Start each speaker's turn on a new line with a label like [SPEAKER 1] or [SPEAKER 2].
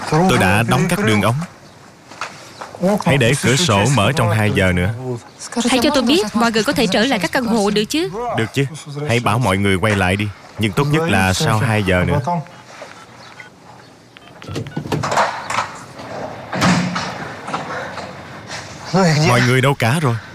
[SPEAKER 1] Tôi đã đóng các đường ống. Hãy để cửa sổ mở trong 2 giờ nữa.
[SPEAKER 2] Hãy cho tôi biết mọi người có thể trở lại các căn hộ được chứ?
[SPEAKER 1] Được chứ. Hãy bảo mọi người quay lại đi. Nhưng tốt nhất là sau 2 giờ nữa. Mọi người đâu cả rồi?